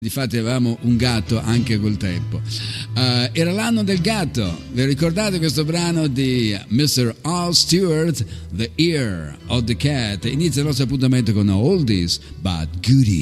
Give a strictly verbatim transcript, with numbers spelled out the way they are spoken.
Difatti avevamo un gatto anche col tempo. Uh, era l'anno del gatto. Vi ricordate questo brano di mister Al Stewart, The Year of the Cat? Inizia il nostro appuntamento con Oldies but Goodies.